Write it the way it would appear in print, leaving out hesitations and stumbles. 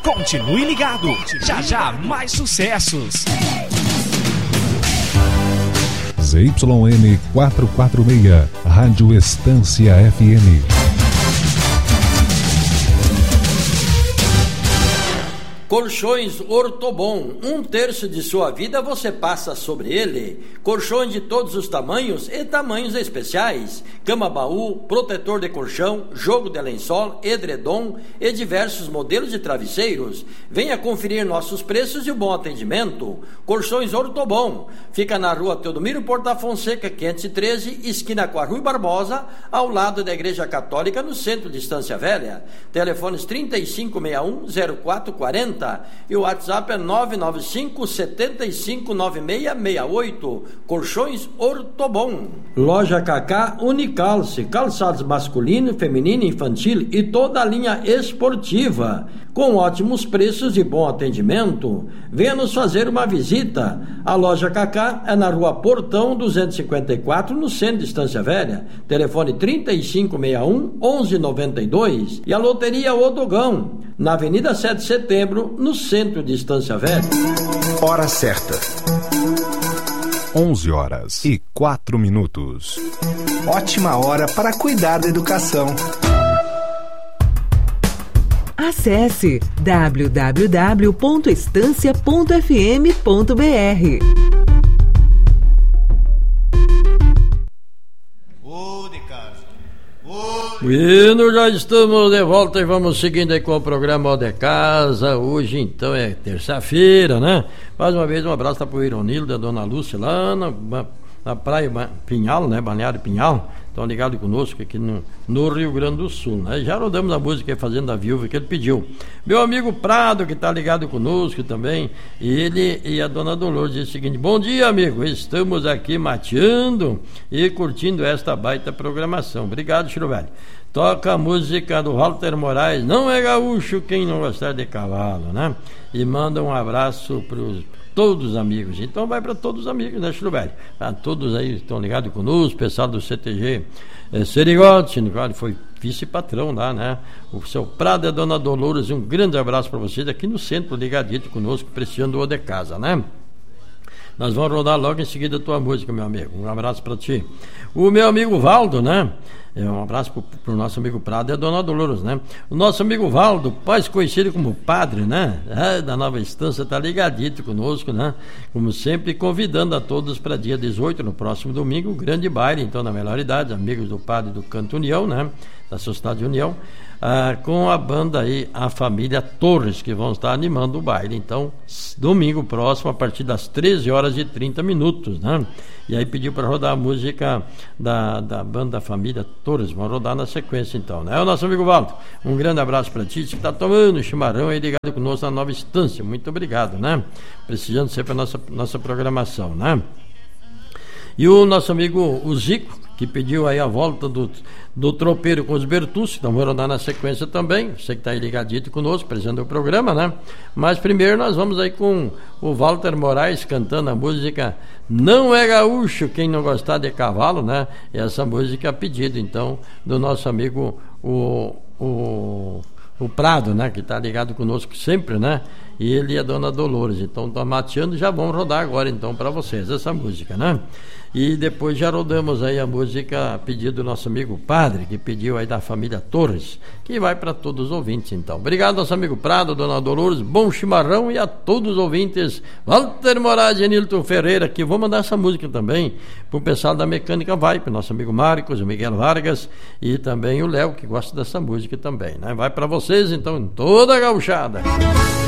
Continue ligado, já já mais sucessos. ZYN 446, Rádio Estância FM. Colchões Ortobon, 1/3 de sua vida você passa sobre ele. Colchões de todos os tamanhos e tamanhos especiais. Cama-baú, protetor de colchão, jogo de lençol, edredom e diversos modelos de travesseiros. Venha conferir nossos preços e o bom atendimento. Colchões Ortobon, fica na rua Teodomiro Porta Fonseca, 513, esquina com a Rui Barbosa, ao lado da Igreja Católica, no centro de Estância Velha. Telefones 3561-0440 e o WhatsApp é 995-759668. Colchões Ortobon. Loja Cacá Unicalce, calçados masculino, feminino, infantil e toda a linha esportiva, com ótimos preços e bom atendimento. Venha nos fazer uma visita. A Loja Cacá é na rua Portão 254, no centro de Estância Velha. Telefone 3561-1192. E a Loteria Odogão, na Avenida 7 de Setembro, no centro de Estância Velha. Hora certa. 11h04. Ótima hora para cuidar da educação. Acesse www.estancia.fm.br. Bueno, já estamos de volta e vamos seguindo aí com o programa de casa. Hoje então é terça-feira, né? Mais uma vez um abraço para o Ironildo, da Dona Lúcia lá na praia Pinhal, né? Balneário Pinhal. Estão ligados conosco aqui no Rio Grande do Sul, né? Já rodamos a música Fazenda Viúva que ele pediu. Meu amigo Prado, que está ligado conosco também, ele e a Dona Dolores diz o seguinte: bom dia, amigo, estamos aqui mateando e curtindo esta baita programação. Obrigado, Chiro Velho. Toca a música do Walter Moraes, não é gaúcho quem não gostar de cavalo, né? E manda um abraço para todos os amigos. Então vai para todos os amigos, né, Chiro Velho? Para todos aí que estão ligados conosco, pessoal do CTG Serigote, foi vice-patrão lá, né? O seu Prado e a Dona Dolores, um grande abraço para vocês aqui no centro, ligadito conosco, prestigiando o de casa, né? Nós vamos rodar logo em seguida a tua música, meu amigo. Um abraço para ti. O meu amigo Valdo, né? Um abraço pro nosso amigo Prado e a Dona Dolores, né? O nosso amigo Valdo, mais conhecido como Padre, né? Da Nova Estância, tá ligadito conosco, né? Como sempre, convidando a todos para dia 18, no próximo domingo, um grande baile, então, na melhor idade, amigos do Padre do Canto União, né? Da Sociedade União, com a banda aí, a família Torres, que vão estar animando o baile. Então, domingo próximo, a partir das 13h30, né? E aí pediu para rodar a música da banda Família Torres. Vamos rodar na sequência então, né? O nosso amigo Valdo, um grande abraço para ti, que está tomando chimarrão aí ligado conosco na Nova Estância. Muito obrigado, né? Precisando sempre a nossa programação, né? E o nosso amigo o Zico, que pediu aí a volta do tropeiro com os Bertucci, então vamos rodar na sequência também. Você que está aí ligadito conosco, presente o programa, né? Mas primeiro nós vamos aí com o Walter Moraes cantando a música Não é Gaúcho quem não gostar de cavalo, né? E essa música a pedido então do nosso amigo o Prado, né? Que está ligado conosco sempre, né? E ele e a Dona Dolores, então tá mateando, já vamos rodar agora então para vocês essa música, né? E depois já rodamos aí a música a pedido do nosso amigo Padre, que pediu aí da família Torres, que vai para todos os ouvintes então. Obrigado, nosso amigo Prado, Dona Dolores, bom chimarrão, e a todos os ouvintes, Walter Moraes e Nilton Ferreira, que vou mandar essa música também pro pessoal da Mecânica Vai, pro nosso amigo Marcos, o Miguel Vargas e também o Léo, que gosta dessa música também, né? Vai para vocês então, toda a gauchada.